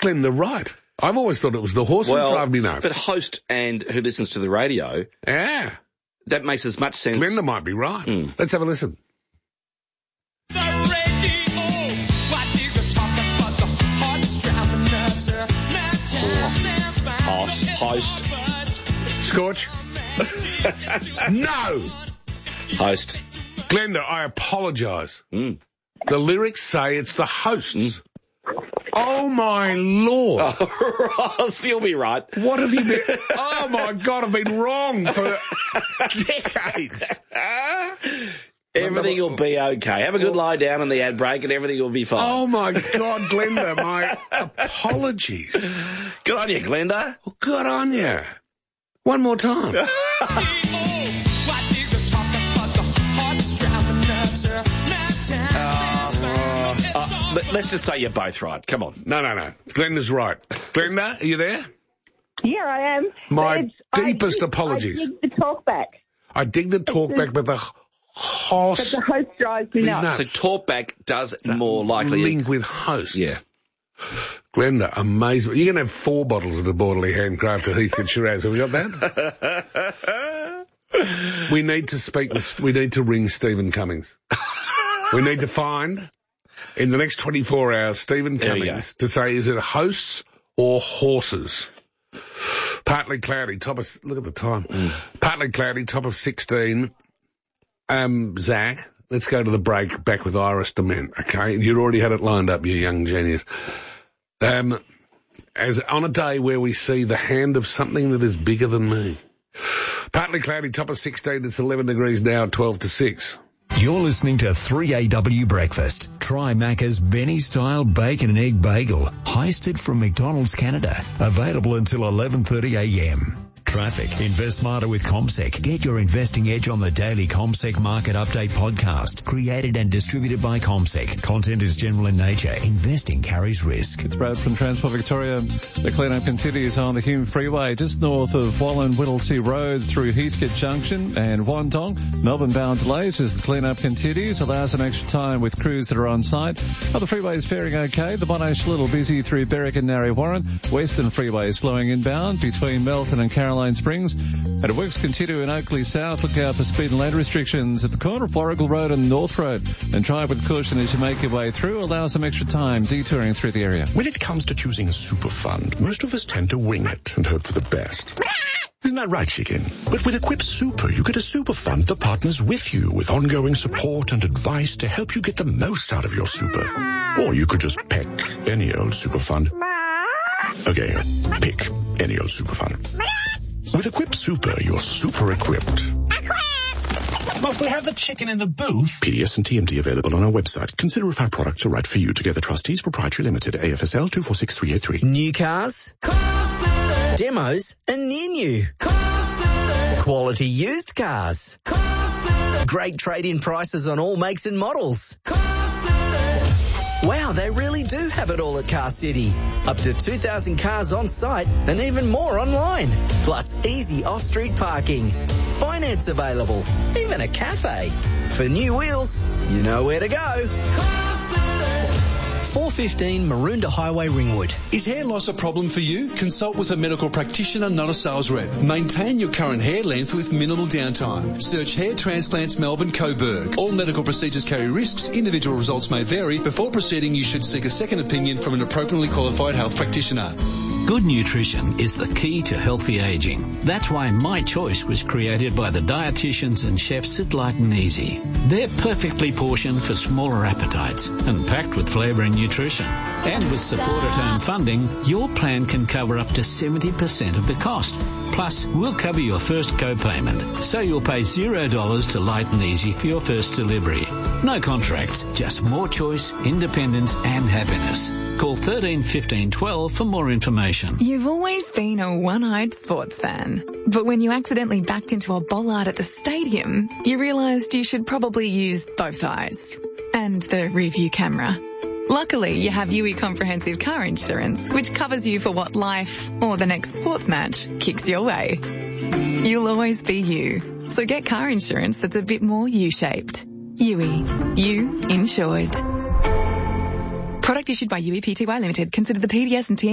Glenn, they're right. I've always thought it was the horses driving me nuts. But host and who listens to the radio, yeah, that makes as much sense. Glenda might be right. Let's have a listen. The radio, why do you talk about the horses driving nuts? Host. Scorch? No! Host. Glenda, I apologise. The lyrics say it's the hosts. Oh, my Lord. I'll still be right. What have you been... Oh, my God, I've been wrong for decades. Everything will be okay. Have a good lie down on the ad break and everything will be fine. Oh, my God, Glenda, my apologies. Good on you, Glenda. Well, good on you. One more time. Let's just say you're both right. Come on. No. Glenda's right. Glenda, are you there? Yeah, I am. My deepest apologies. I dig the talk back. I dig the talk back, but the horse... But the host drives me nuts. So talk back does more likely... Link with host. Yeah. Glenda, amazing. You're going to have 4 bottles of the Borderly handcrafted Heathcote Shiraz. Have we got that? We need to ring Stephen Cummings. We need to find, in the next 24 hours, Stephen Cummings to say, is it hosts or horses? Partly cloudy, look at the time. Partly cloudy, top of 16. Zach, let's go to the break, back with Iris Dement, okay? You'd already had it lined up, you young genius. As on a day where we see the hand of something that is bigger than me. Partly cloudy, top of 16, it's 11 degrees now, 12 to 6. You're listening to 3AW Breakfast. Try Macca's Benny-style bacon and egg bagel, hoisted from McDonald's Canada. Available until 11:30 a.m. Traffic. Invest smarter with CommSec. Get your investing edge on the daily CommSec Market Update podcast. Created and distributed by CommSec. Content is general in nature. Investing carries risk. It's Brad from Transport Victoria. The cleanup continues on the Hume Freeway, just north of Wallen Whittlesea Road through Heathcote Junction and Wandong. Melbourne bound delays as the cleanup continues. Allows some extra time with crews that are on site. Other freeways faring okay. The Monash a little busy through Berwick and Narre Warren. Western Freeway slowing inbound between Melton and Caroline Springs. And it works continue in Oakley South. Look out for speed and lane restrictions at the corner of Warrigal Road and North Road. And drive with caution as you make your way through. Allow some extra time detouring through the area. When it comes to choosing a super fund, most of us tend to wing it and hope for the best. Isn't that right, chicken? But with Equip Super, you get a super fund that partners with you with ongoing support and advice to help you get the most out of your super. Or you could just pick any old super fund. Okay, pick any old super fund. With Equip Super, you're super equipped. Must we have the chicken in the booth? PDS and TMT available on our website. Consider if our products are right for you. Together Trustees Proprietary Limited, AFSL 246383. New cars, demos, and near-new. Quality used cars. Great trade-in prices on all makes and models. Wow, they really do have it all at Car City. Up to 2,000 cars on site and even more online. Plus easy off-street parking. Finance available. Even a cafe. For new wheels, you know where to go. 415 Maroondah Highway, Ringwood. Is hair loss a problem for you? Consult with a medical practitioner, not a sales rep. Maintain your current hair length with minimal downtime. Search Hair Transplants Melbourne Coburg. All medical procedures carry risks. Individual results may vary. Before proceeding, you should seek a second opinion from an appropriately qualified health practitioner. Good nutrition is the key to healthy aging. That's why My Choice was created by the dietitians and chefs at Light and Easy. They're perfectly portioned for smaller appetites and packed with flavour and nutrition. And with support at home funding, your plan can cover up to 70% of the cost. Plus, we'll cover your first co-payment, so you'll pay $0 to Light and Easy for your first delivery. No contracts, just more choice, independence and happiness. Call 13 15 12 for more information. You've always been a one-eyed sports fan. But when you accidentally backed into a bollard at the stadium, you realised you should probably use both eyes. And the rear-view camera. Luckily, you have UE Comprehensive Car Insurance, which covers you for what life, or the next sports match, kicks your way. You'll always be you. So get car insurance that's a bit more U-shaped. UE. You insured. Product issued by UE Pty Limited. Consider the PDS and TM